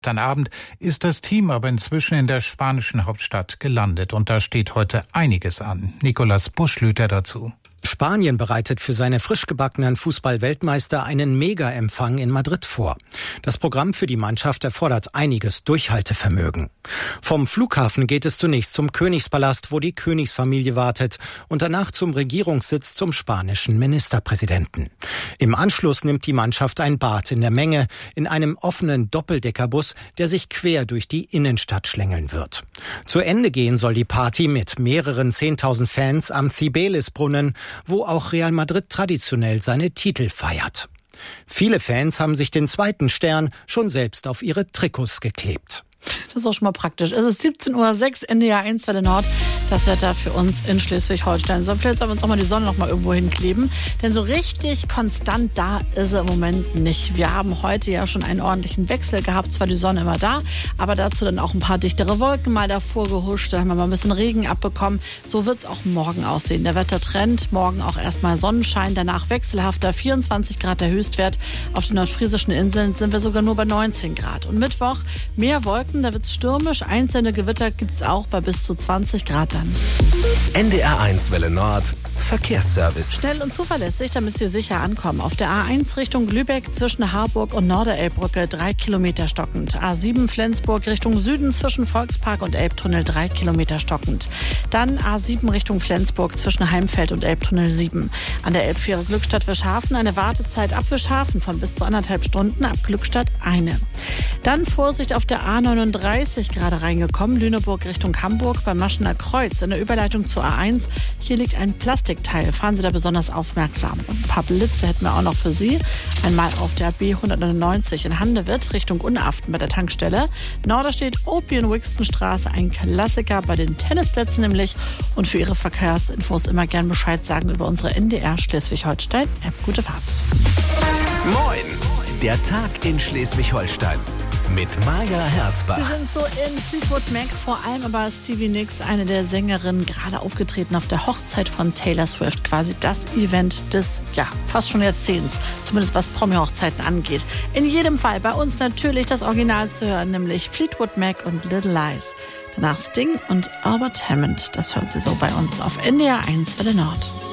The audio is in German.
Gestern Abend ist das Team aber inzwischen in der spanischen Hauptstadt gelandet und da steht heute einiges an. Nicolas Buschlüter dazu. Spanien bereitet für seine frisch gebackenen Fußball-Weltmeister einen Mega-Empfang in Madrid vor. Das Programm für die Mannschaft erfordert einiges Durchhaltevermögen. Vom Flughafen geht es zunächst zum Königspalast, wo die Königsfamilie wartet, und danach zum Regierungssitz zum spanischen Ministerpräsidenten. Im Anschluss nimmt die Mannschaft ein Bad in der Menge in einem offenen Doppeldeckerbus, der sich quer durch die Innenstadt schlängeln wird. Zu Ende gehen soll die Party mit mehreren 10.000 Fans am Cibeles-Brunnen, wo auch Real Madrid traditionell seine Titel feiert. Viele Fans haben sich den zweiten Stern schon selbst auf ihre Trikots geklebt. Das ist auch schon mal praktisch. Es ist 17:06 Uhr, NDR 1 Welle Nord. Das Wetter für uns in Schleswig-Holstein. So, vielleicht sollen wir uns auch mal die Sonne noch mal irgendwo hinkleben. Denn so richtig konstant da ist sie im Moment nicht. Wir haben heute ja schon einen ordentlichen Wechsel gehabt. Zwar die Sonne immer da, aber dazu dann auch ein paar dichtere Wolken mal davor gehuscht. Dann haben wir mal ein bisschen Regen abbekommen. So wird es auch morgen aussehen. Der Wettertrend, morgen auch erstmal Sonnenschein, danach wechselhafter 24 Grad der Höchstwert. Auf den nordfriesischen Inseln sind wir sogar nur bei 19 Grad. Und Mittwoch mehr Wolken, da wird es stürmisch. Einzelne Gewitter gibt es auch bei bis zu 20 Grad dann. NDR 1 Welle Nord Verkehrsservice. Schnell und zuverlässig, damit Sie sicher ankommen. Auf der A1 Richtung Lübeck zwischen Harburg und Norderelbbrücke 3 Kilometer stockend. A7 Flensburg Richtung Süden zwischen Volkspark und Elbtunnel 3 Kilometer stockend. Dann A7 Richtung Flensburg zwischen Heimfeld und Elbtunnel 7. An der Elbfähre Glückstadt-Wischhafen eine Wartezeit ab Wischhafen von bis zu 1,5 Stunden, ab Glückstadt eine. Dann Vorsicht auf der A39 gerade reingekommen, Lüneburg Richtung Hamburg beim Maschener Kreuz in der Überleitung zur A1. Hier liegt ein Plastikteil. Fahren Sie da besonders aufmerksam. Und ein paar Blitze hätten wir auch noch für Sie. Einmal auf der B199 in Handewitt Richtung Unaften bei der Tankstelle. Norderstedt, Opien-Wixton-Straße, ein Klassiker bei den Tennisplätzen nämlich. Und für Ihre Verkehrsinfos immer gern Bescheid sagen über unsere NDR Schleswig-Holstein-App. Gute Fahrt. Moin! Der Tag in Schleswig-Holstein. Mit Maja Herzbach. Sie sind so in Fleetwood Mac, vor allem aber Stevie Nicks, eine der Sängerinnen, gerade aufgetreten auf der Hochzeit von Taylor Swift. Quasi das Event des, fast schon Jahrzehnts. Zumindest was Promi-Hochzeiten angeht. In jedem Fall bei uns natürlich das Original zu hören, nämlich Fleetwood Mac und Little Lies. Danach Sting und Albert Hammond. Das hören Sie so bei uns auf NDR 1 Welle Nord.